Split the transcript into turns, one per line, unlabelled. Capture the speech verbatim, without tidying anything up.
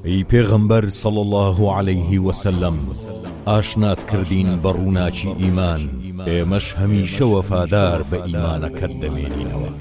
ئەی پێغەمبەر صلی الله عليه وسلم ئاشنات کردین بە ڕووناکی ئیمان، ئێمەش هەمیشە وەفادار بە ئیمانەکەت دەمێنینەوە.